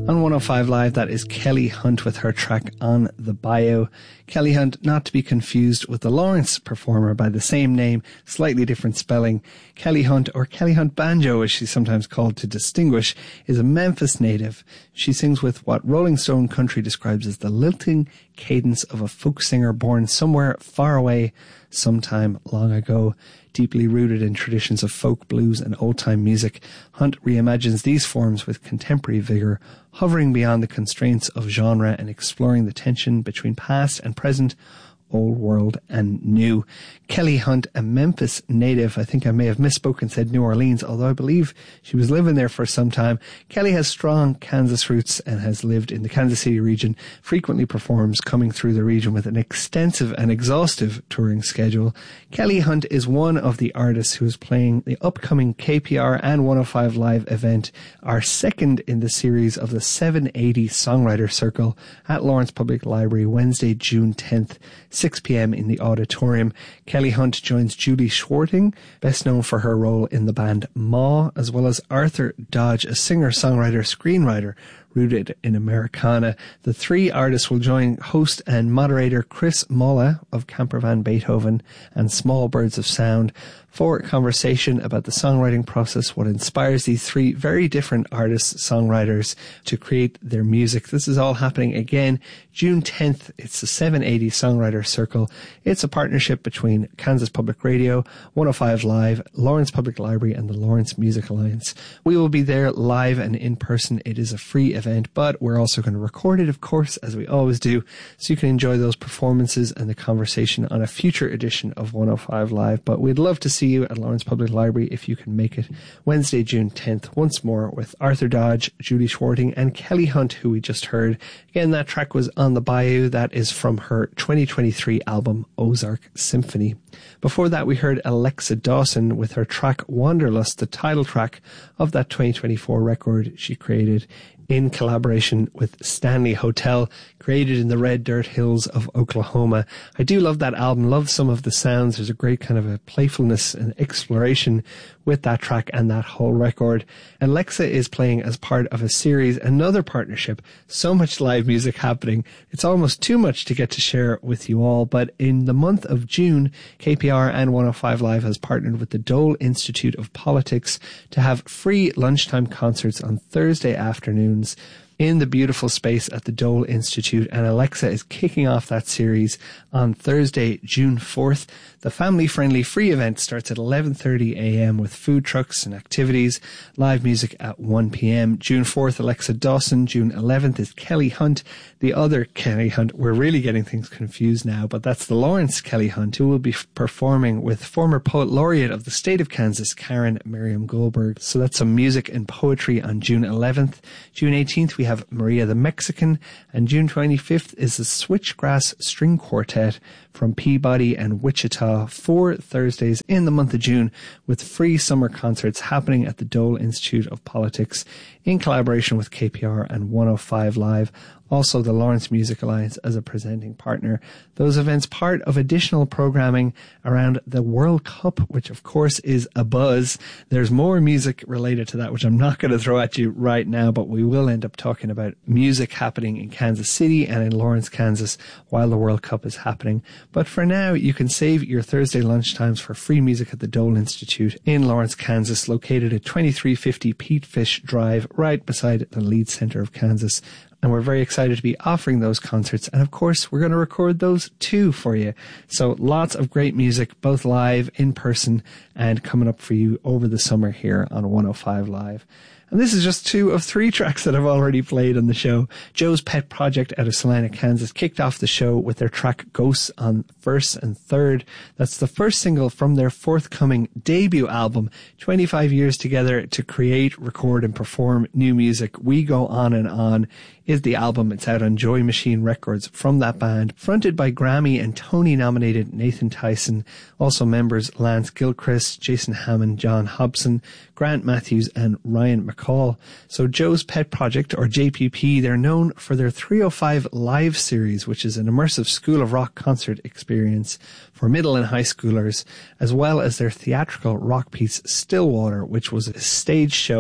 On 105 Live, that is Kelly Hunt with her track On the Bayou. Kelly Hunt, not to be confused with the Lawrence performer by the same name, slightly different spelling. Kelly Hunt, or Kelly Hunt Banjo as she's sometimes called to distinguish, is a Memphis native. She sings with what Rolling Stone Country describes as the lilting cadence of a folk singer born somewhere far away, sometime long ago. Deeply rooted in traditions of folk, blues and old-time music, Hunt reimagines these forms with contemporary vigour, hovering beyond the constraints of genre and exploring the tension between past and present, old world and new. Kelly Hunt, a Memphis native. I think I may have misspoken and said New Orleans, although I believe she was living there for some time. Kelly has strong Kansas roots and has lived in the Kansas City region, frequently performs coming through the region with an extensive and exhaustive touring schedule. Kelly Hunt is one of the artists who is playing the upcoming KPR and 105 Live event, our second in the series of the 780 Songwriter Circle at Lawrence Public Library, Wednesday, June 10th, 6 p.m. in the auditorium. Kelly Hunt joins Julie Schwarting, best known for her role in the band Maw, as well as Arthur Dodge, a singer-songwriter, screenwriter rooted in Americana. The three artists will join host and moderator Chris Molla of Campervan Beethoven and Small Birds of Sound for a conversation about the songwriting process, what inspires these three very different artists, songwriters, to create their music. This is all happening again June 10th. It's the 780 Songwriter Circle. It's a partnership between Kansas Public Radio, 105 Live, Lawrence Public Library and the Lawrence Music Alliance. We will be there live and in person. It is a free event, but we're also going to record it, of course, as we always do, so you can enjoy those performances and the conversation on a future edition of 105 Live. But we'd love to see you at Lawrence Public Library if you can make it. Wednesday, June 10th, once more with Arthur Dodge, Julie Schwarting and Kelly Hunt, who we just heard. Again, that track was On the Bayou. That is from her 2023 album Ozark Symphony. Before that, we heard Alexa Dawson with her track Wanderlust, the title track of that 2024 record she created in collaboration with Stanley Hotel, created in the Red Dirt Hills of Oklahoma. I do love that album, love some of the sounds. There's a great kind of a playfulness and exploration with that track and that whole record. Alexa is playing as part of a series, another partnership, so much live music happening. It's almost too much to get to share with you all, but in the month of June, KPR and 105 Live has partnered with the Dole Institute of Politics to have free lunchtime concerts on Thursday afternoons in the beautiful space at the Dole Institute, and Alexa is kicking off that series on Thursday, June 4th. The family-friendly free event starts at 11:30 a.m. with food trucks and activities, live music at 1 p.m. June 4th, Alexa Dawson. June 11th is Kelly Hunt, the other Kelly Hunt. We're really getting things confused now, but that's the Lawrence Kelly Hunt, who will be performing with former Poet Laureate of the state of Kansas, Karen Miriam Goldberg. So that's some music and poetry on June 11th. June 18th, we have Maria the Mexican, and June 25th is the Switchgrass String Quartet from Peabody and Wichita, 4 Thursdays in the month of June, with free summer concerts happening at the Dole Institute of Politics in collaboration with KPR and 105 Live. Also the Lawrence Music Alliance as a presenting partner. Those events part of additional programming around the World Cup, which of course is a buzz. There's more music related to that, which I'm not going to throw at you right now, but we will end up talking about music happening in Kansas City and in Lawrence, Kansas while the World Cup is happening. But for now, you can save your Thursday lunchtimes for free music at the Dole Institute in Lawrence, Kansas, located at 2350 Pete Fish Drive, right beside the Leeds Center of Kansas. And we're very excited to be offering those concerts. And of course, we're going to record those too for you. So lots of great music, both live, in person, and coming up for you over the summer here on 105 Live. And this is just 2 of 3 tracks that I've already played on the show. Joe's Pet Project out of Salina, Kansas kicked off the show with their track Ghosts on 1st and 3rd. That's the first single from their forthcoming debut album, 25 years together to create, record and perform new music. We Go On and On is the album. It's out on Joy Machine Records from that band, fronted by Grammy and Tony nominated Nathan Tyson. Also members Lance Gilchrist, Jason Hammond, John Hobson, Grant Matthews and Ryan McCall. So Joe's Pet Project, or JPP, they're known for their 305 Live series, which is an immersive School of Rock concert experience for middle and high schoolers, as well as their theatrical rock piece Stillwater, which was a stage show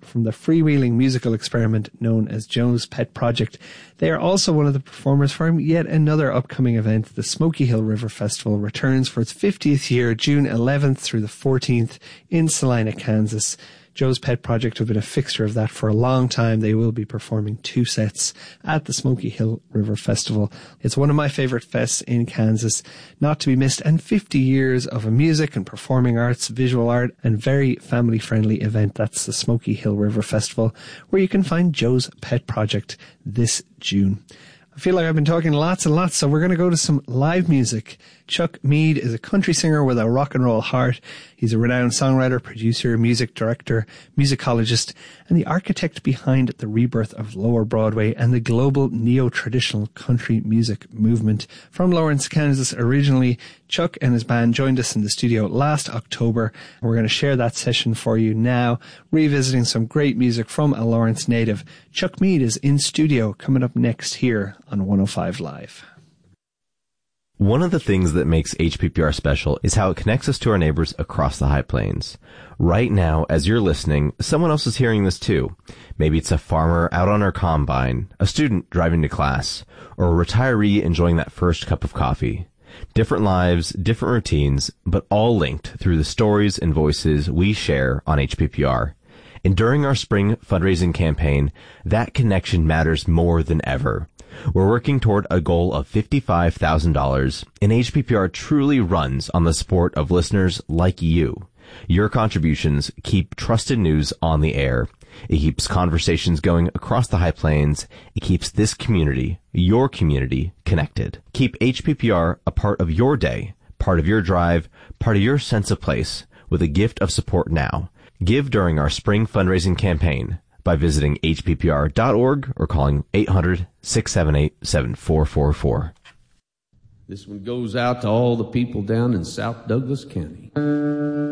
from the freewheeling musical experiment known as Joe's Pet Project. They are also one of the performers for yet another upcoming event. The Smoky Hill River Festival returns for its 50th year, June 11th through the 14th in Salina, Kansas. Joe's Pet Project have been a fixture of that for a long time. They will be performing 2 sets at the Smoky Hill River Festival. It's one of my favorite fests in Kansas, not to be missed, and 50 years of a music and performing arts, visual art, and very family-friendly event. That's the Smoky Hill River Festival, where you can find Joe's Pet Project this June. I feel like I've been talking lots and lots, so we're going to go to some live music. Chuck Mead is a country singer with a rock and roll heart. He's a renowned songwriter, producer, music director, musicologist, and the architect behind the rebirth of Lower Broadway and the global neo-traditional country music movement. From Lawrence, Kansas originally, Chuck and his band joined us in the studio last October. We're going to share that session for you now, revisiting some great music from a Lawrence native. Chuck Mead is in studio, coming up next here on 105 Live. One of the things that makes HPPR special is how it connects us to our neighbors across the High Plains. Right now, as you're listening, someone else is hearing this too. Maybe it's a farmer out on her combine, a student driving to class, or a retiree enjoying that first cup of coffee. Different lives, different routines, but all linked through the stories and voices we share on HPPR. And during our spring fundraising campaign, that connection matters more than ever. We're working toward a goal of $55,000, and HPPR truly runs on the support of listeners like you. Your contributions keep trusted news on the air. It keeps conversations going across the High Plains. It keeps this community, your community, connected. Keep HPPR a part of your day, part of your drive, part of your sense of place, with a gift of support now. Give during our spring fundraising campaign by visiting hppr.org or calling 800-678-7444. This one goes out to all the people down in South Douglas County.